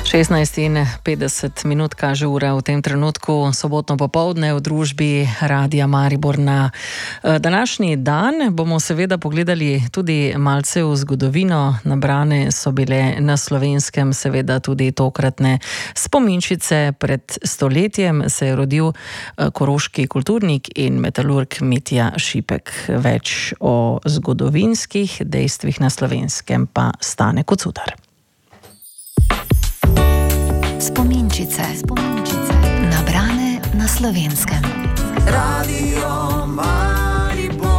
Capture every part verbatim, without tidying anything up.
šestnajst in petdeset minut kaže ura v tem trenutku, sobotno popoldne v družbi Radia Maribor. Na današnji dan bomo seveda pogledali tudi malce v zgodovino. Nabrane so bile na Slovenskem seveda tudi tokratne spominčice. Pred stoletjem se je rodil koroški kulturnik in metalurg Mitja Šipek. Več o zgodovinskih dejstvih na Slovenskem pa Stane Kocudar. Spominčice, spominčice, nabrane na Slovenskem. Radio Maribor.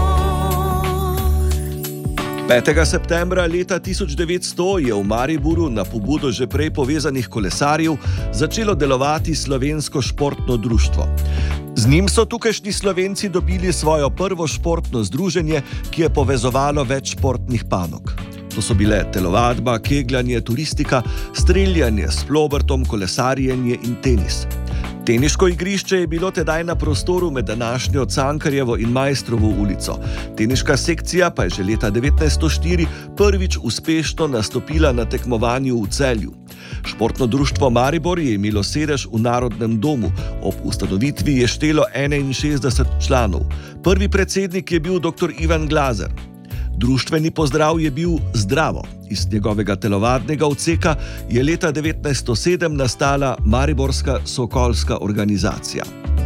petega septembra leta tisoč devetsto je v Mariboru na pobudo že prej povezanih kolesarjev začelo delovati Slovensko športno društvo. Z njim so tukajšnji Slovenci dobili svojo prvo športno združenje, ki je povezovalo več športnih panog. To so bile telovadba, kegljanje, turistika, streljanje s plobertom, kolesarjenje in tenis. Teniško igrišče je bilo tedaj na prostoru med današnjo Cankarjevo in Maistrovo ulico. Teniška sekcija pa je že leta devetnajststo štiri prvič uspešno nastopila na tekmovanju v Celju. Športno društvo Maribor je imelo sedež v Narodnem domu. Ob ustanovitvi je štelo enainšestdeset članov. Prvi predsednik je bil doktor Ivan Glazer. Društveni pozdrav je bil Zdravo. Iz njegovega telovadnega odseka je leta devetnajststo sedem nastala Mariborska sokolska organizacija.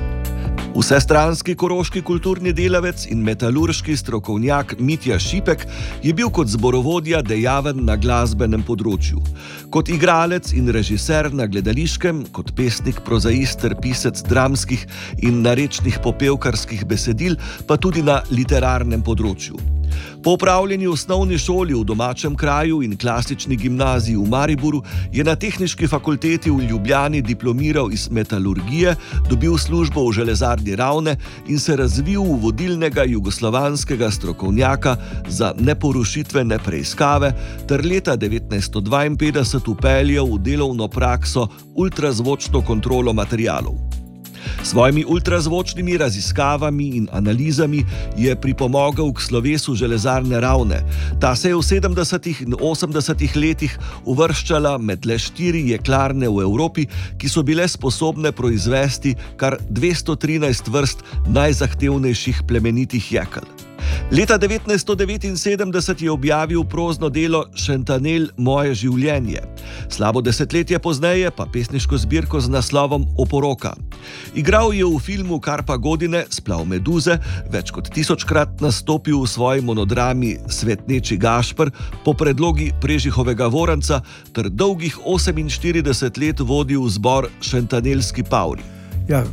Vsestranski koroški kulturni delavec in metalurški strokovnjak Mitja Šipek je bil kot zborovodja dejaven na glasbenem področju. Kot igralec in režiser na gledališkem, kot pesnik, prozaist ter pisec dramskih in narečnih popevkarskih besedil, pa tudi na literarnem področju. Po opravljeni osnovni šoli v domačem kraju in klasični gimnaziji v Mariboru je na Tehniški fakulteti v Ljubljani diplomiral iz metalurgije, dobil službo v železarni Ravne in se razvil v vodilnega jugoslovanskega strokovnjaka za neporušitvene preiskave ter leta devetnajststo dvainpetdeset vpeljal v delovno prakso ultrazvočno kontrolo materialov. Svojimi ultrazvočnimi raziskavami in analizami je pripomogel k slovesu železarne Ravne. Ta se je v sedemdesetih in osemdesetih letih uvrščala med le štiri jeklarne v Evropi, ki so bile sposobne proizvesti kar dvesto trinajst vrst najzahtevnejših plemenitih jekel. Leta devetnajststo devetinsedemdeset je objavil prozno delo Šantanel moje življenje. Slabo desetletje pozneje pa pesniško zbirko z naslovom Oporoka. Igral je v filmu Karpa Godine Splav meduze, več kot tisočkrat nastopil v svoji monodrami Svetneči Gašper po predlogi Prežihovega Voranca ter dolgih oseminštirideset let vodil zbor Šantanelski Pavri. Ja,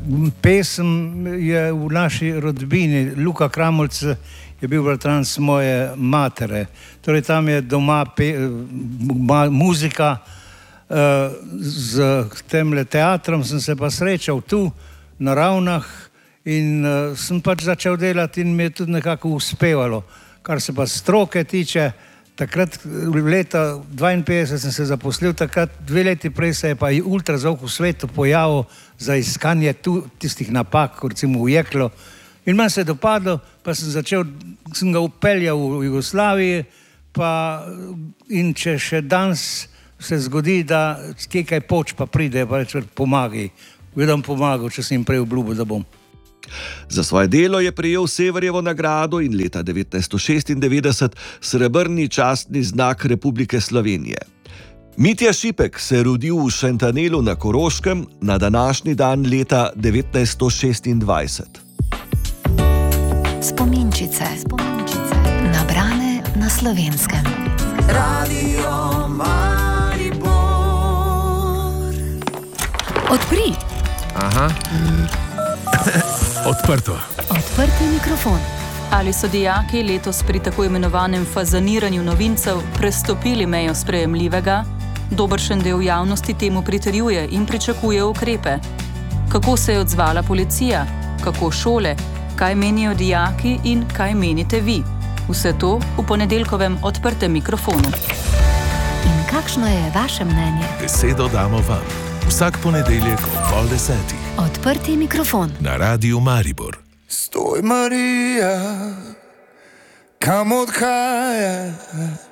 pesem je v naši rodbini. Luka Kramolc je bil bratranec moje matere. Torej tam je doma pe, ma, muzika. Uh, z temle teatrom sem se pa srečal tu na Ravnah in uh, sem pač začel delati in mi je tudi nekako uspevalo. Kar se pa stroke tiče, takrat leta dvainpetdeset sem se zaposlil, takrat dve leti prej se je pa ultrazvok v svetu pojavil za iskanje tu, tistih napak, recimo v jeklo. In meni se je dopadlo, pa sem začel, sem ga upeljal v Jugoslaviji, pa in če še danes se zgodi, da kje kaj poč pa pride, pa reče, pomagaj. Vedem pomagal, če sem jim prej obljubil, da bom. Za svoje delo je prejel Severjevo nagrado in leta devetnajststo šestindevetdeset srebrni častni znak Republike Slovenije. Mitja Šipek se je rodil v Šantanelu na Koroškem na današnji dan leta devetnajststo šestindvajset. Spominčice, spominčice, nabrane na Slovenskem. Radio Maribor. Odpri. Aha. Odprto. Odprti mikrofon. Ali so dijaki letos pri tako imenovanem fazaniranju novincev prestopili mejo sprejemljivega? Dobršen del javnosti temu pritrjuje in pričakuje ukrepe. Kako se je odzvala policija? Kako šole? Kaj menijo dijaki in kaj menite vi? Vse to v ponedeljkovem odprtem mikrofonu. In kakšno je vaše mnenje? Besedo damo vam. Vsak ponedeljek ob pol desetih. Odprti mikrofon. Na Radiu Maribor. Stoj, Marija, kam odhajaš?